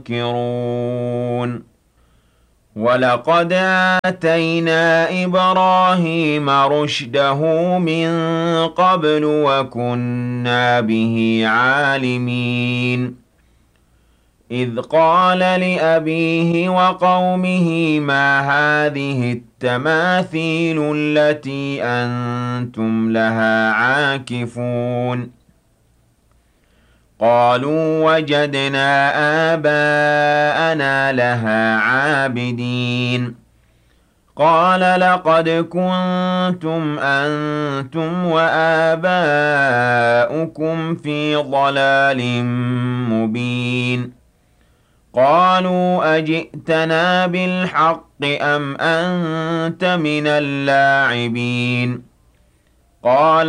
ينكرون ولقد آتينا إبراهيم رشده من قبل وكنا به عالمين إذ قال لأبيه وقومه ما هذه التماثيل التي أنتم لها عاكفون قالوا وجدنا آباءنا لها عابدين قال لقد كنتم أنتم وآباؤكم في ضلال مبين قالوا أجئتنا بالحق أم أنت من اللاعبين قال